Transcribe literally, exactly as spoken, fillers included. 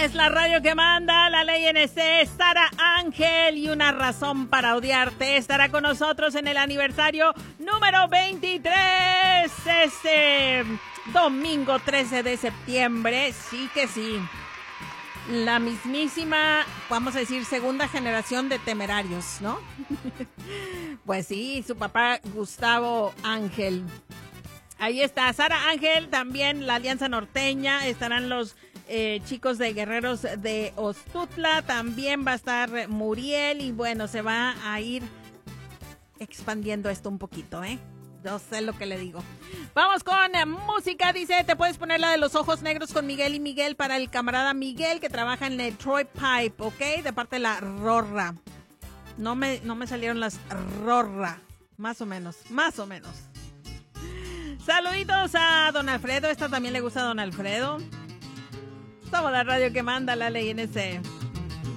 Es la radio que manda, la ley N C, Sara Ángel, y una razón para odiarte estará con nosotros en el aniversario número veintitrés, este domingo trece de septiembre, sí que sí. La mismísima, vamos a decir, segunda generación de Temerarios, ¿no? Pues sí, su papá Gustavo Ángel. Ahí está, Sara Ángel, también la Alianza Norteña, estarán los eh, chicos de Guerreros de Ostutla, también va a estar Muriel, y bueno, se va a ir expandiendo esto un poquito, ¿eh? No sé lo que le digo. Vamos con eh, música, dice, te puedes poner la de Los Ojos Negros con Miguel y Miguel para el camarada Miguel que trabaja en el Troy Pipe, ¿ok? De parte de la Rorra. No me, no me salieron las Rorra, más o menos, más o menos. Saluditos a don Alfredo, esta también le gusta a don Alfredo. Somos la radio que manda, la ley N C.